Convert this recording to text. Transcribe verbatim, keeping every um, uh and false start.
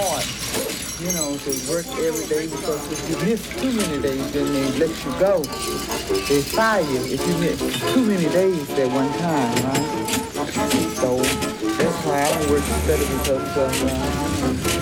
hard, you know, to work every day because if you miss too many days, then they let you go. They fire you if you miss too many days at one time, right? So that's why I don't work better because of, uh,